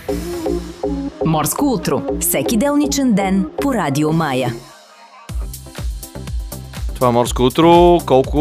Морско утро. Всеки делничен ден по Радио Мая. Това е Морско утро. Колко?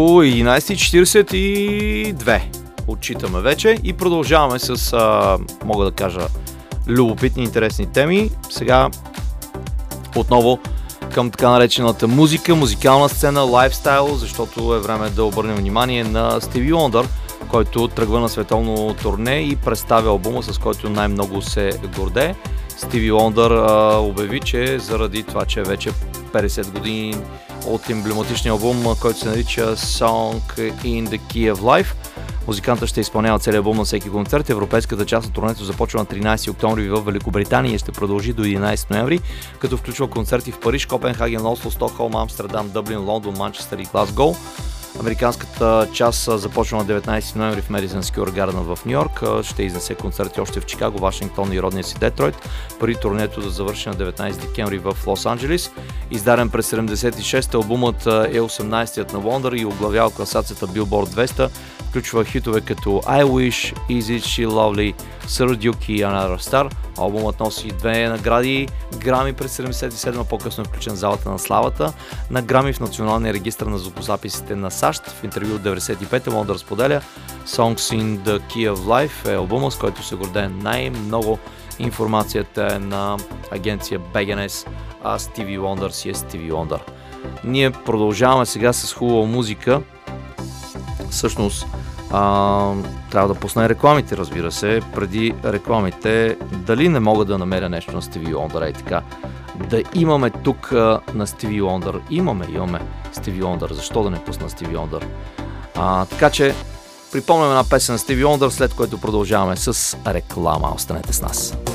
11:42. Отчитаме вече и продължаваме с, мога да кажа, любопитни, интересни теми. Сега отново към така наречената музика, музикална сцена, лайфстайл, защото е време да обърнем внимание на Стиви Уондър, който тръгва на световно турне и представя албума, с който най-много се гордее. Стиви Уондър обяви, че заради това, че вече 50 години от емблематичния албум, който се нарича Song in the Key of Life, музикантът ще изпълнява целият албум на всеки концерт. Европейската част от турнето започва на 13 октомври в Великобритания и ще продължи до 11 ноември, като включва концерти в Париж, Копенхаген, Осло, Стокхолм, Амстердам, Дъблин, Лондон, Манчестър и Глазгоу. Американската част започва на 19 ноември в Madison Square Garden в Нью Йорк. Ще изнесе концерти още в Чикаго, Вашингтон и родния си Детройт, преди турнето да завърши на 19 декември в Лос Анджелис. Издаден през 76, албумът е 18-тият на Уондър и оглавял класацията Billboard 200. Включва хитове като I Wish, Easy, She Lovely, Sir Duke и Another Star. Албумът носи 2 награди, Грами през 77, по-късно е включен в залата на славата на Грами в Националния регистър на звукозаписите на САЩ. В интервю от 95 Уондър споделя: Songs in the Key of Life е албума, с който се гордее най-много. Информацията е на агенция BGNS, а Стиви Уондър си е Стиви Уондър. Ние продължаваме сега с хубава музика. Всъщност трябва да пусна рекламите, разбира се. Преди рекламите, дали не мога да намеря нещо на Стиви Уондър, и така да имаме тук на Стиви Уондър. Имаме Стиви Уондър. Защо да не пусна Стиви Уондър? Така че припомням една песен на Стиви Уондър, след което продължаваме с реклама. Останете с нас.